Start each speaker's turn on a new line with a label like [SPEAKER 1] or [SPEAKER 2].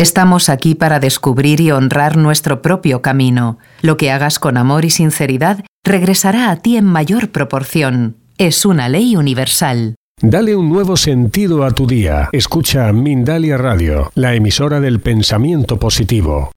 [SPEAKER 1] Estamos aquí para descubrir y honrar nuestro propio camino. Lo que hagas con amor y sinceridad regresará a ti en mayor proporción. Es una ley universal.
[SPEAKER 2] Dale un nuevo sentido a tu día. Escucha Mindalia Radio, la emisora del pensamiento positivo.